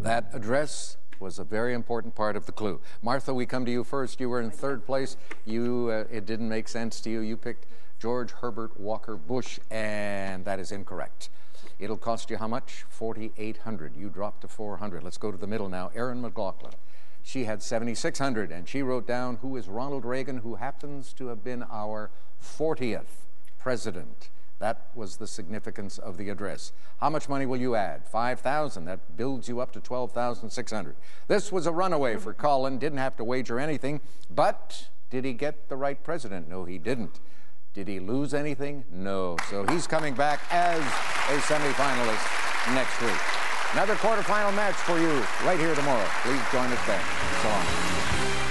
That address was a very important part of the clue. Martha, we come to you first. You were in third place. It didn't make sense to you. You picked George Herbert Walker Bush, and that is incorrect. It'll cost you how much? $4,800. You dropped to $400. Let's go to the middle now. Erin McLaughlin. She had $7,600, and she wrote down who is Ronald Reagan, who happens to have been our 40th president. That was the significance of the address. How much money will you add? $5,000. That builds you up to $12,600. This was a runaway for Colin. Didn't have to wager anything. But did he get the right president? No, he didn't. Did he lose anything? No. So he's coming back as a semifinalist next week. Another quarterfinal match for you right here tomorrow. Please join us then. So long.